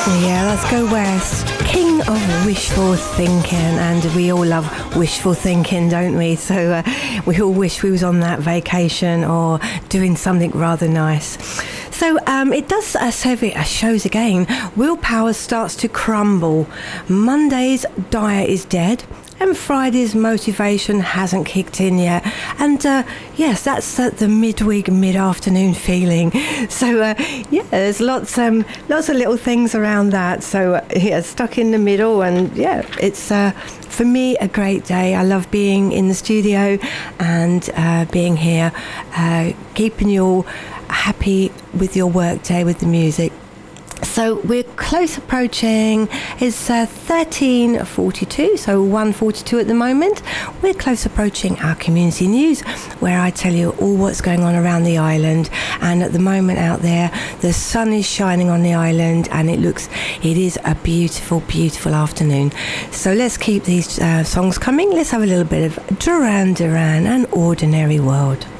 Yeah, let's go west. King of wishful thinking, and we all love wishful thinking, don't we? So we all wish we was on that vacation or doing something rather nice. So it does say shows again. Willpower starts to crumble. Monday's diet is dead. And Friday's motivation hasn't kicked in yet. And yes, that's the midweek, mid-afternoon feeling. So yeah, there's lots of little things around that. So yeah, stuck in the middle, and yeah, it's for me a great day. I love being in the studio and being here, keeping you all happy with your work day with the music. So we're close approaching, it's 13:42, so 1:42 at the moment. We're close approaching our community news, where I tell you all what's going on around the island. And at the moment out there, the sun is shining on the island, and it is a beautiful, beautiful afternoon. So let's keep these songs coming. Let's have a little bit of Duran Duran and Ordinary World.